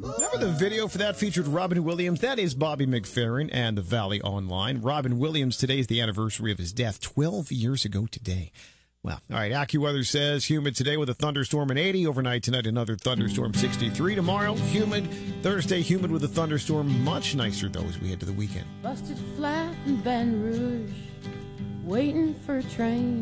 Remember the video for that featured Robin Williams? That is Bobby McFerrin and the Valley Online. Robin Williams, today is the anniversary of his death 12 years ago today. Well, all right, AccuWeather says humid today with a thunderstorm at 80. Overnight tonight, another thunderstorm, 63. Tomorrow, humid. Thursday, humid with a thunderstorm. Much nicer, though, as we head to the weekend. Busted flat in Baton Rouge, waiting for a train.